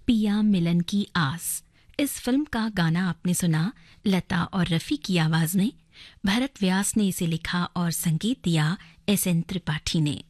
पिया मिलन की आस। इस फिल्म का गाना आपने सुना लता और रफ़ी की आवाज़ में। भरत व्यास ने इसे लिखा और संगीत दिया एस एन त्रिपाठी ने।